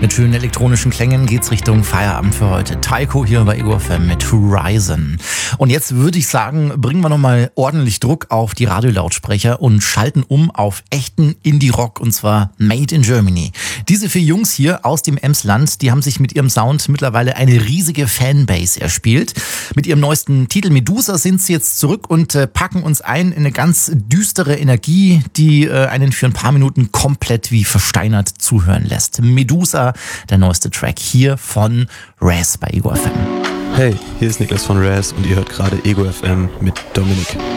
Mit schönen elektronischen Klängen geht's Richtung Feierabend für heute. Taiko hier bei Ego FM mit Horizon. Und jetzt würde ich sagen, bringen wir nochmal ordentlich Druck auf die Radiolautsprecher und schalten um auf echten Indie-Rock, und zwar Made in Germany. Diese 4 Jungs hier aus dem Emsland, die haben sich mit ihrem Sound mittlerweile eine riesige Fanbase erspielt. Mit ihrem neuesten Titel Medusa sind sie jetzt zurück und packen uns ein in eine ganz düstere Energie, die einen für ein paar Minuten komplett wie versteinert zuhören lässt. Medusa, der neueste Track hier von Raz bei Ego FM. Hey, hier ist Niklas von Raz und ihr hört gerade Ego FM mit Dominik.